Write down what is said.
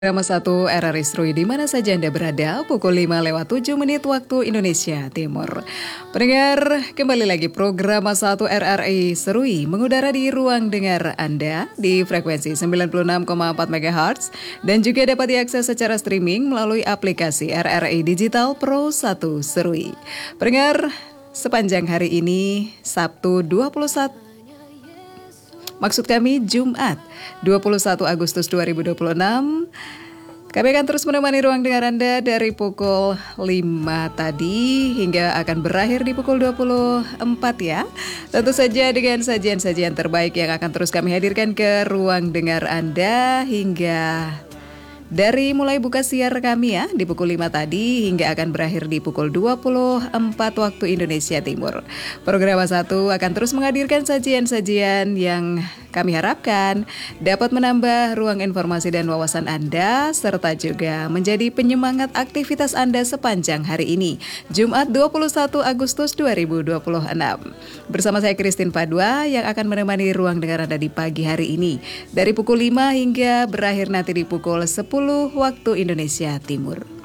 Drama 1 RRI Serui di mana saja Anda berada, pukul 5:07 waktu Indonesia Timur. Pendengar, kembali lagi program 1 RRI Serui mengudara di ruang dengar Anda di frekuensi 96,4 MHz dan juga dapat diakses secara streaming melalui aplikasi RRI Digital Pro 1 Serui. Pendengar, sepanjang hari ini Sabtu 21 Maksud kami Jumat 21 Agustus 2026. Kami akan terus menemani ruang dengar Anda dari pukul 5 tadi hingga akan berakhir di pukul 24 ya. Tentu saja dengan sajian-sajian terbaik yang akan terus kami hadirkan ke ruang dengar Anda hingga dari mulai buka siar kami ya di pukul 5 tadi hingga akan berakhir di pukul 24 waktu Indonesia Timur. Program 1 akan terus menghadirkan sajian-sajian yang kami harapkan dapat menambah ruang informasi dan wawasan Anda serta juga menjadi penyemangat aktivitas Anda sepanjang hari ini, Jumat 21 Agustus 2026. Bersama saya Christine Padua yang akan menemani ruang dengar Anda di pagi hari ini dari pukul 5 hingga berakhir nanti di pukul 10 waktu Indonesia Timur.